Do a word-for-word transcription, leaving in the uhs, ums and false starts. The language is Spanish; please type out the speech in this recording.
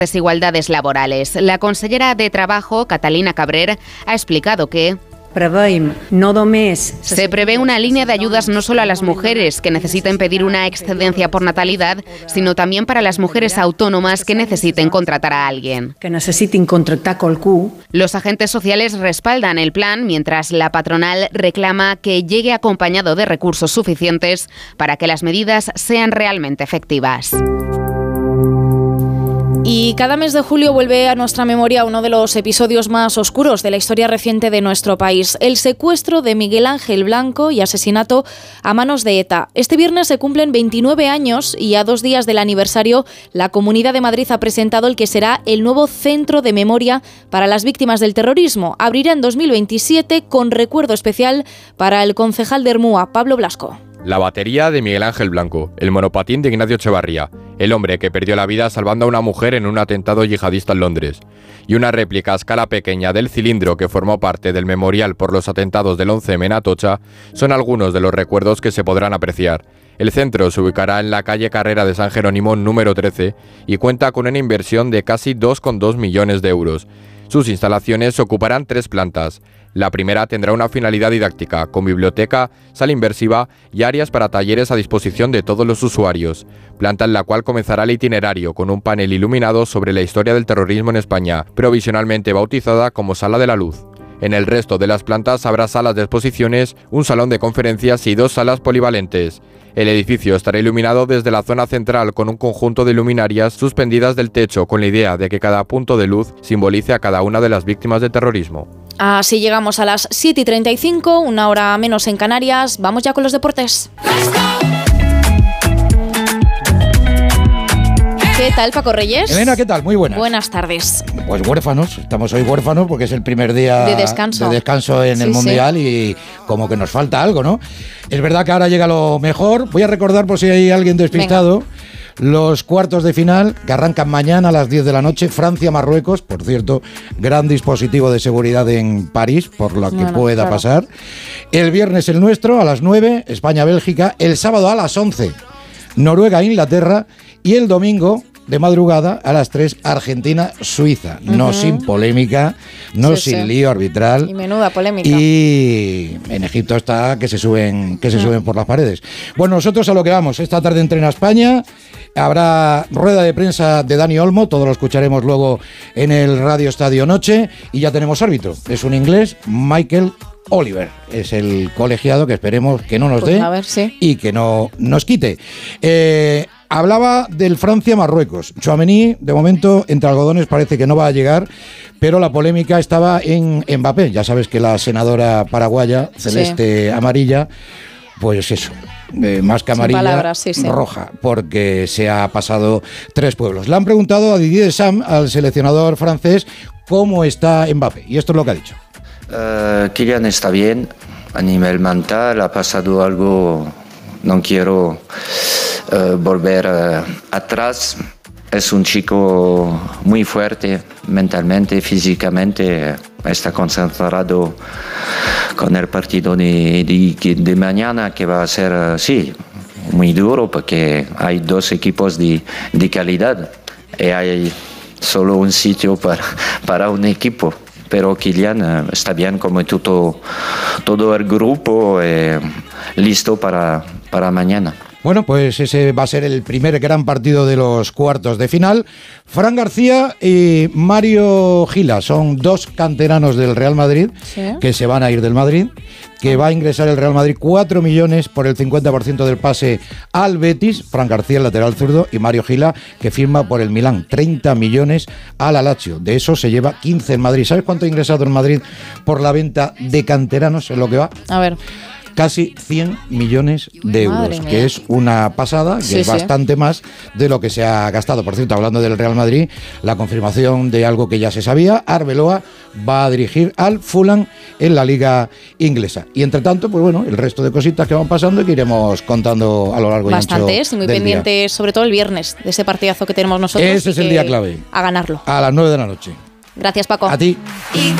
desigualdades laborales. La consellera de Trabajo, Catalina Cabrer, ha explicado que se prevé una línea de ayudas no solo a las mujeres que necesiten pedir una excedencia por natalidad, sino también para las mujeres autónomas que necesiten contratar a alguien. Que necesiten contratar qualcú. Los agentes sociales respaldan el plan, mientras la patronal reclama que llegue acompañado de recursos suficientes para que las medidas sean realmente efectivas. Y cada mes de julio vuelve a nuestra memoria uno de los episodios más oscuros de la historia reciente de nuestro país: el secuestro de Miguel Ángel Blanco y asesinato a manos de ETA. Este viernes se cumplen veintinueve años y a dos días del aniversario, la Comunidad de Madrid ha presentado el que será el nuevo Centro de Memoria para las Víctimas del Terrorismo. Abrirá en dos mil veintisiete con recuerdo especial para el concejal de Ermua, Pablo Blasco. La batería de Miguel Ángel Blanco, el monopatín de Ignacio Echevarría, el hombre que perdió la vida salvando a una mujer en un atentado yihadista en Londres, y una réplica a escala pequeña del cilindro que formó parte del memorial por los atentados del once eme en Atocha, son algunos de los recuerdos que se podrán apreciar. El centro se ubicará en la calle Carrera de San Jerónimo número trece y cuenta con una inversión de casi dos coma dos millones de euros. Sus instalaciones ocuparán tres plantas. La primera tendrá una finalidad didáctica, con biblioteca, sala inmersiva y áreas para talleres a disposición de todos los usuarios. Planta en la cual comenzará el itinerario con un panel iluminado sobre la historia del terrorismo en España, provisionalmente bautizada como Sala de la Luz. En el resto de las plantas habrá salas de exposiciones, un salón de conferencias y dos salas polivalentes. El edificio estará iluminado desde la zona central con un conjunto de luminarias suspendidas del techo, con la idea de que cada punto de luz simbolice a cada una de las víctimas de terrorismo. Así llegamos a las siete y treinta y cinco, una hora menos en Canarias. Vamos ya con los deportes. ¿Qué tal, Paco Reyes? Elena, ¿qué tal? Muy buenas. Buenas tardes. Pues huérfanos, estamos hoy huérfanos porque es el primer día de descanso, de descanso en sí, el Mundial, sí. Y como que nos falta algo, ¿no? Es verdad que ahora llega lo mejor. Voy a recordar, por si hay alguien despistado, Venga. Los cuartos de final que arrancan mañana a las diez de la noche. Francia-Marruecos, por cierto, gran dispositivo de seguridad en París, por lo que bueno, pueda claro. pasar. El viernes el nuestro a las nueve, España-Bélgica. El sábado a las once, Noruega-Inglaterra. Y el domingo de madrugada a las tres, Argentina-Suiza. Uh-huh. No sin polémica, no sí, sin sí. lío arbitral. Y menuda polémica. Y en Egipto está que se suben, que se uh-huh. suben por las paredes. Bueno, nosotros a lo que vamos. Esta tarde entrena España. Habrá rueda de prensa de Dani Olmo. Todo lo escucharemos luego en el Radio Estadio Noche. Y ya tenemos árbitro. Es un inglés, Michael Oliver. Es el colegiado que esperemos que no nos pues dé a ver, sí. y que no nos quite. Eh... Hablaba del Francia-Marruecos. Tchouaméni, de momento, entre algodones parece que no va a llegar, pero la polémica estaba en Mbappé. Ya sabes que la senadora paraguaya, celeste sí. amarilla, pues eso, eh, más que amarilla, palabras, sí, sí. roja, porque se ha pasado tres pueblos. Le han preguntado a Didier Deschamps, al seleccionador francés, cómo está Mbappé, y esto es lo que ha dicho. Uh, Kylian está bien, a nivel mental ha pasado algo, no quiero... Uh, volver uh, atrás. Es un chico muy fuerte mentalmente, físicamente, está concentrado con el partido de, de, de mañana, que va a ser, uh, sí, muy duro, porque hay dos equipos de, de calidad y hay solo un sitio para, para un equipo. Pero Kylian uh, está bien, como todo, todo el grupo, eh, listo para, para mañana. Bueno, pues ese va a ser el primer gran partido de los cuartos de final. Fran García y Mario Gila son dos canteranos del Real Madrid, ¿sí? que se van a ir del Madrid, que va a ingresar el Real Madrid cuatro millones por el cincuenta por ciento del pase al Betis. Fran García, el lateral zurdo, y Mario Gila, que firma por el Milán, treinta millones al Lazio. De eso se lleva quince en Madrid. ¿Sabes cuánto ha ingresado en Madrid por la venta de canteranos en lo que va? A ver... Casi cien millones de euros, que es una pasada, que sí, es bastante sí. más de lo que se ha gastado. Por cierto, hablando del Real Madrid, la confirmación de algo que ya se sabía: Arbeloa va a dirigir al Fulham en la Liga Inglesa. Y entre tanto, pues bueno, el resto de cositas que van pasando y que iremos contando a lo largo y ancho del día. Bastantes, y muy pendientes, sobre todo el viernes, de ese partidazo que tenemos nosotros. Ese es el día clave. A ganarlo. A las nueve de la noche. Gracias, Paco. A ti.